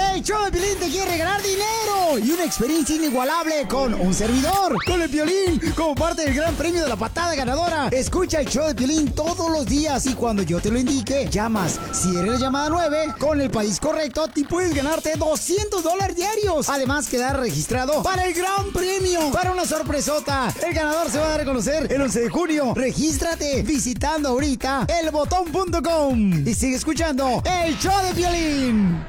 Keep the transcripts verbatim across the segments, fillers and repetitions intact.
El show de Piolín te quiere regalar dinero y una experiencia inigualable con un servidor, con el Piolín, como parte del gran premio de la patada ganadora. Escucha el show de Piolín todos los días y cuando yo te lo indique, llamas. Si eres la llamada nueve, con el país correcto, te puedes ganarte doscientos dólares diarios. Además, quedar registrado para el gran premio, para una sorpresota. El ganador se va a dar a conocer el once de junio. Regístrate visitando ahorita el botón punto com y sigue escuchando el show de Piolín.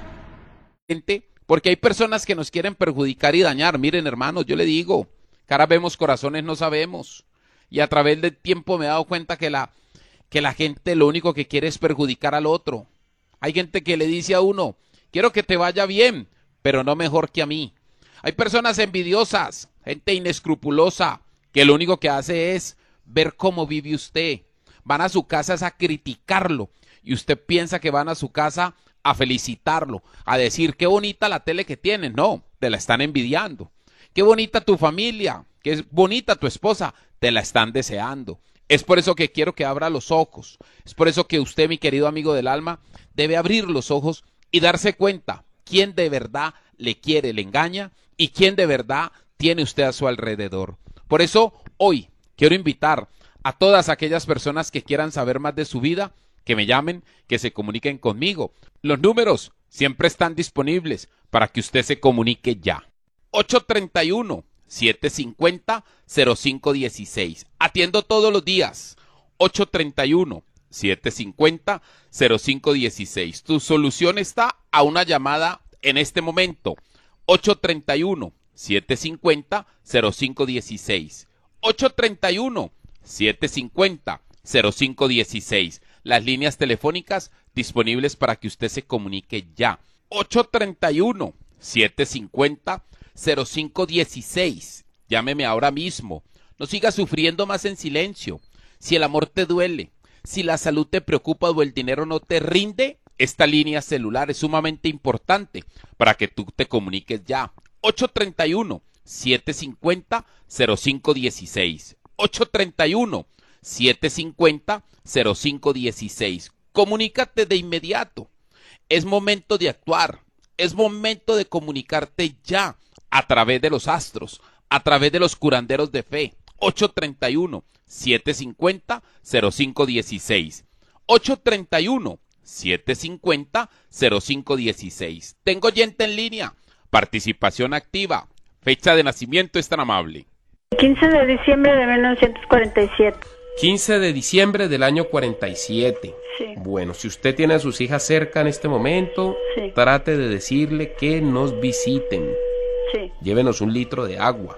Porque hay personas que nos quieren perjudicar y dañar. Miren, hermanos, yo le digo, caras vemos, corazones no sabemos. Y a través del tiempo me he dado cuenta que la, que la gente lo único que quiere es perjudicar al otro. Hay gente que le dice a uno, quiero que te vaya bien, pero no mejor que a mí. Hay personas envidiosas, gente inescrupulosa, que lo único que hace es ver cómo vive usted. Van a su casa a criticarlo y usted piensa que van a su casa a felicitarlo, a decir qué bonita la tele que tienes. No, te la están envidiando. Qué bonita tu familia, qué es bonita tu esposa, te la están deseando. Es por eso que quiero que abra los ojos. Es por eso que usted, mi querido amigo del alma, debe abrir los ojos y darse cuenta quién de verdad le quiere, le engaña y quién de verdad tiene usted a su alrededor. Por eso hoy quiero invitar a todas aquellas personas que quieran saber más de su vida, que me llamen, que se comuniquen conmigo. Los números siempre están disponibles para que usted se comunique ya. ocho tres uno, siete cinco cero, cero cinco uno seis. Atiendo todos los días. ocho tres uno, siete cinco cero, cero cinco uno seis. Tu solución está a una llamada en este momento. ocho tres uno, siete cinco cero, cero cinco uno seis. ocho tres uno, siete cinco cero, cero cinco uno seis. Las líneas telefónicas disponibles para que usted se comunique ya. ocho tres uno, siete cinco cero, cero cinco uno seis. Llámeme ahora mismo. No siga sufriendo más en silencio. Si el amor te duele, si la salud te preocupa o el dinero no te rinde, esta línea celular es sumamente importante para que tú te comuniques ya. ocho tres uno, siete cinco cero, cero cinco uno seis. ocho tres uno, siete cinco cero, cero cinco uno seis. Comunícate de inmediato. Es momento de actuar. Es momento de comunicarte ya a través de los astros, a través de los curanderos de fe. ocho tres uno, siete cinco cero, cero cinco uno seis. ocho tres uno, siete cinco cero, cero cinco uno seis. Tengo oyente en línea. Participación activa. Fecha de nacimiento es tan amable. quince de diciembre de mil novecientos cuarenta y siete. quince de diciembre del año cuarenta y siete. Sí. Bueno, si usted tiene a sus hijas cerca en este momento, Sí. trate de decirle que nos visiten. Sí. Llévenos un litro de agua.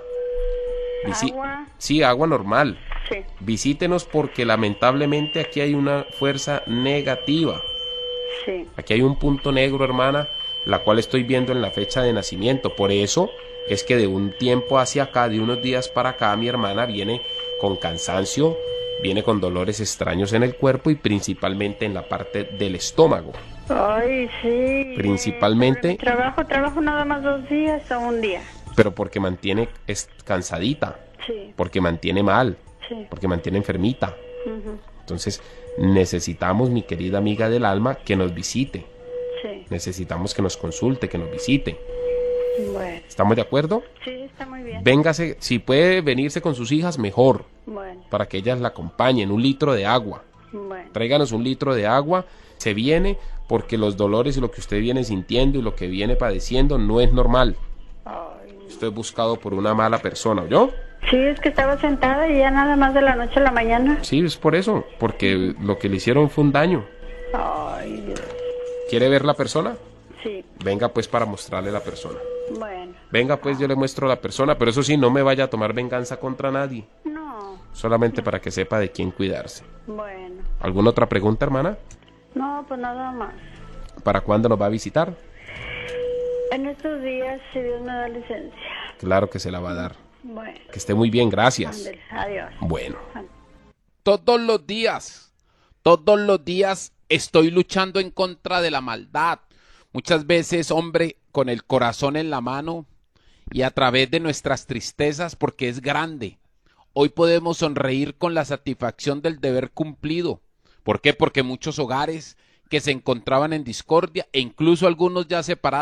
Visi- ¿Agua? Sí, agua normal. Sí. Visítenos porque lamentablemente aquí hay una fuerza negativa. Sí. Aquí hay un punto negro, hermana, la cual estoy viendo en la fecha de nacimiento. Por eso es que de un tiempo hacia acá, de unos días para acá, mi hermana viene con cansancio, viene con dolores extraños en el cuerpo y principalmente en la parte del estómago. Ay, sí. Principalmente- Mi trabajo, trabajo nada más dos días o un día. Pero porque mantiene es cansadita, Sí. porque mantiene mal, Sí. porque mantiene enfermita. Ujú. Entonces necesitamos, mi querida amiga del alma, que nos visite. Sí. Necesitamos que nos consulte, que nos visite. Bueno. ¿Estamos de acuerdo? Sí, está muy bien. Véngase, si puede venirse con sus hijas, mejor, Bueno. para que ellas la acompañen. Un litro de agua. Bueno. Tráiganos un litro de agua. Se viene porque los dolores y lo que usted viene sintiendo y lo que viene padeciendo no es normal. Ay. Usted es buscado por una mala persona, ¿oyó? Sí, es que estaba sentada y ya nada más de la noche a la mañana. Sí, es por eso, porque lo que le hicieron fue un daño. Ay, Dios. ¿Quiere ver la persona? Sí. Venga pues para mostrarle la persona. Bueno. Venga pues, yo le muestro la persona, pero eso sí, no me vaya a tomar venganza contra nadie. No. Solamente para que sepa de quién cuidarse. Bueno. ¿Alguna otra pregunta, hermana? No, pues nada más. ¿Para cuándo nos va a visitar? En estos días, si Dios me da licencia. Claro que se la va a dar. Bueno. Que esté muy bien, gracias. Ándale, adiós. Bueno. Todos los días, todos los días estoy luchando en contra de la maldad. Muchas veces, hombre, con el corazón en la mano y a través de nuestras tristezas, porque es grande. Hoy podemos sonreír con la satisfacción del deber cumplido. ¿Por qué? Porque muchos hogares que se encontraban en discordia e incluso algunos ya separados